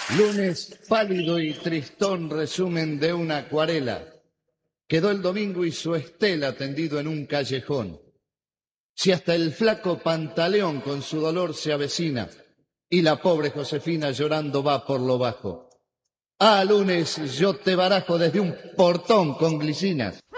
Lunes pálido y tristón, resumen de una acuarela. Quedó el domingo y su estela tendido en un callejón. Si hasta el flaco Pantaleón con su dolor se avecina y la pobre Josefina llorando va por lo bajo. Ah, lunes, yo te barajo desde un portón con glicinas.